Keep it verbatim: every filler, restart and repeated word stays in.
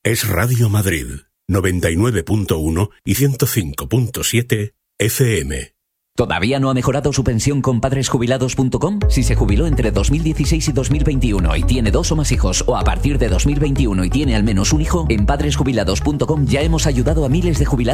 Es Radio Madrid, noventa y nueve punto uno y ciento cinco punto siete F M. ¿Todavía no ha mejorado su pensión con padres jubilados punto com? Si se jubiló entre dos mil dieciséis y dos mil veintiuno y tiene dos o más hijos, o a partir de dos mil veintiuno y tiene al menos un hijo, en padres jubilados punto com ya hemos ayudado a miles de jubilados